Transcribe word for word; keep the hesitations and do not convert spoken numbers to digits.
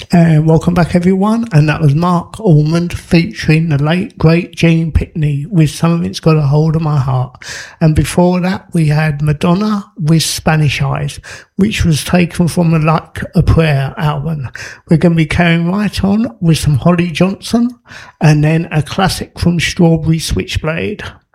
And welcome back, everyone. And that was Mark Almond featuring the late, great Gene Pitney with Something's Got a Hold of My Heart. And before that, we had Madonna with Spanish Eyes, which was taken from the Like a Prayer album. We're going to be carrying right on with some Holly Johnson and then a classic from Strawberry Switchblade.